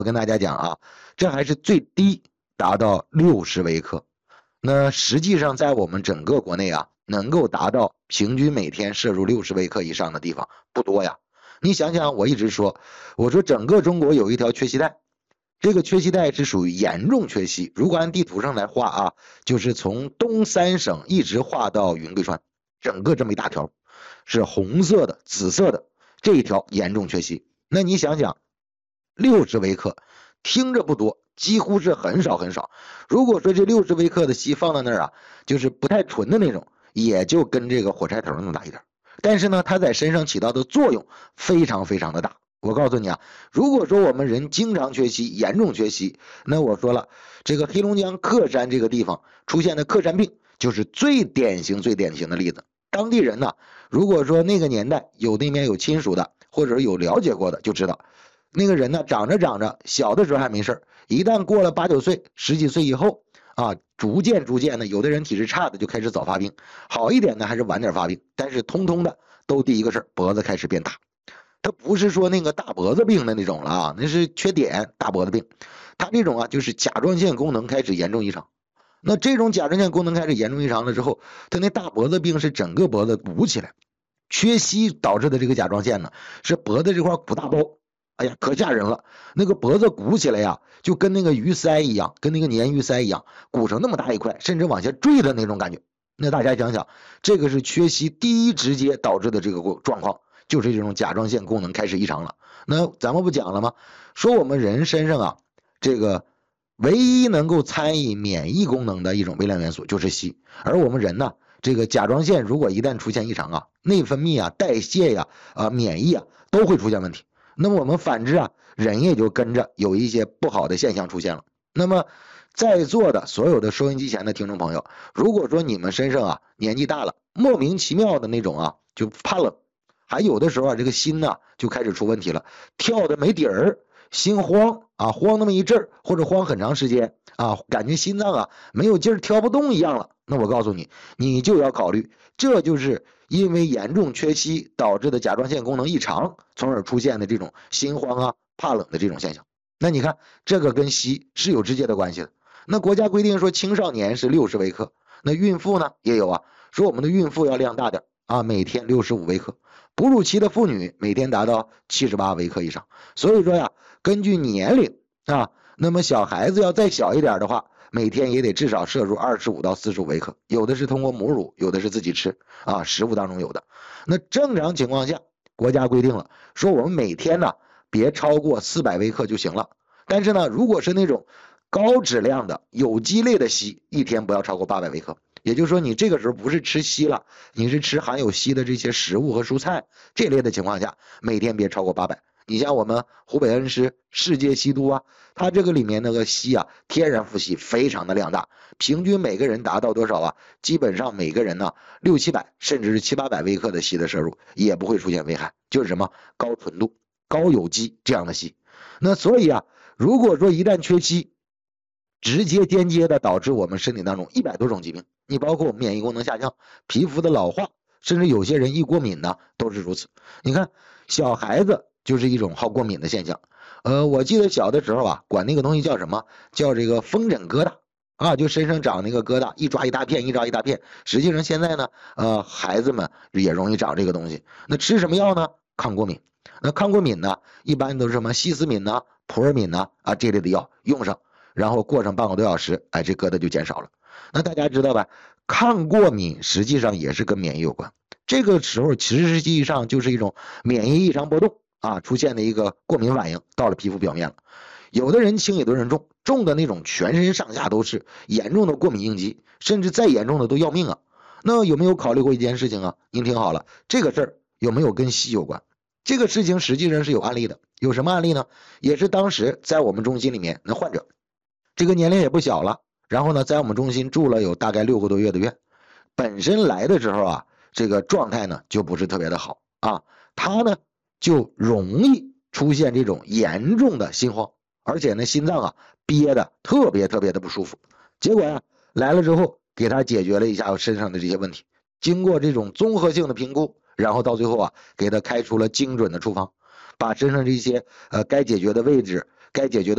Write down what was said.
我跟大家讲啊，这还是最低达到60微克。那实际上在我们整个国内啊，能够达到平均每天摄入60微克以上的地方不多呀。你想想，我一直说，我说整个中国有一条缺硒带，这个缺硒带是属于严重缺硒。如果按地图上来画啊，就是从东三省一直画到云贵川，整个这么一大条是红色的、紫色的，这一条严重缺硒。那你想想，60微克听着不多，几乎是很少很少。如果说这60微克的硒放到那儿啊，就是不太纯的那种，也就跟这个火柴头那么大一点。但是呢，它在身上起到的作用非常非常的大。我告诉你啊，如果说我们人经常缺硒，严重缺硒，那我说了，这个黑龙江克山这个地方出现的克山病，就是最典型、最典型的例子。当地人呢，如果说那个年代有那边有亲属的，或者是有了解过的，就知道那个人呢，长着长着，小的时候还没事，一旦过了8、9岁、10几岁以后啊，逐渐的，有的人体质差的就开始早发病，好一点的还是晚点发病，但是通通的都第一个事脖子开始变大。他不是说那个大脖子病的那种了啊，那是缺碘大脖子病。他这种啊，就是甲状腺功能开始严重异常。那这种甲状腺功能开始严重异常了之后，他那大脖子病是整个脖子鼓起来，缺硒导致的这个甲状腺呢，是脖子这块鼓大包。哎呀，可吓人了！那个脖子鼓起来呀，就跟那个鱼鳃一样，跟那个鲶鱼鳃一样，鼓成那么大一块，甚至往下坠的那种感觉。那大家想想，这个是缺硒第一直接导致的这个状况。就是这种甲状腺功能开始异常了。那咱们不讲了吗？说我们人身上啊，这个唯一能够参与免疫功能的一种微量元素就是硒，而我们人呢，这个甲状腺如果一旦出现异常啊，内分泌啊、代谢呀、免疫啊都会出现问题。那么我们反之啊，人也就跟着有一些不好的现象出现了。那么在座的所有的收音机前的听众朋友，如果说你们身上啊年纪大了，莫名其妙的那种啊就怕冷。还有的时候啊，这个心呢就开始出问题了，跳的没底儿，心慌啊，慌那么一阵儿，或者慌很长时间啊，感觉心脏啊没有劲儿，跳不动一样了。那我告诉你，你就要考虑，这就是因为严重缺硒导致的甲状腺功能异常，从而出现的这种心慌啊、怕冷的这种现象。那你看，这个跟硒是有直接的关系的。那国家规定说青少年是60微克，那孕妇呢也有啊，说我们的孕妇要量大点啊，每天65微克。哺乳期的妇女每天达到78微克以上。所以说呀，根据年龄啊，那么小孩子要再小一点的话，每天也得至少摄入25到45微克，有的是通过母乳，有的是自己吃啊，食物当中有的。那正常情况下，国家规定了，说我们每天呢别超过400微克就行了。但是呢，如果是那种高质量的有机类的硒，一天不要超过800微克。也就是说，你这个时候不是吃硒了，你是吃含有硒的这些食物和蔬菜这类的情况下，每天别超过800。你像我们湖北恩施世界硒都啊，它这个里面那个硒啊，天然富硒非常的量大，平均每个人达到多少啊？基本上每个人呢6、700甚至是7、800微克的硒的摄入，也不会出现危害，就是什么高纯度、高有机这样的硒。那所以啊，如果说一旦缺硒，直接间接的导致我们身体当中100多种疾病，你包括我们免疫功能下降、皮肤的老化，甚至有些人易过敏呢，都是如此。你看小孩子就是一种好过敏的现象。我记得小的时候啊，管那个东西叫什么？叫这个风疹疙瘩啊，就身上长那个疙瘩，一抓一大片，一抓一大片。实际上现在呢，孩子们也容易长这个东西。那吃什么药呢？抗过敏。那抗过敏呢，一般都是什么西司敏呐、普尔敏呐这类的药用上。然后过上半个多小时，哎，这疙瘩就减少了。那大家知道吧？抗过敏实际上也是跟免疫有关。这个时候其实际上就是一种免疫异常波动啊，出现的一个过敏反应到了皮肤表面了。有的人轻，有的人重，重的那种全身上下都是严重的过敏应激，甚至再严重的都要命啊。那有没有考虑过一件事情啊？您听好了，这个事儿有没有跟硒有关？这个事情实际上是有案例的。有什么案例呢？也是当时在我们中心里面那患者。这个年龄也不小了，然后呢，在我们中心住了有大概6个多月的院。本身来的时候啊，这个状态呢就不是特别的好啊，他呢就容易出现这种严重的心慌，而且呢心脏啊憋的特别的不舒服。结果呀来了之后，给他解决了一下身上的这些问题，经过这种综合性的评估，然后到最后啊给他开出了精准的处方，把身上这些该解决的位置、该解决的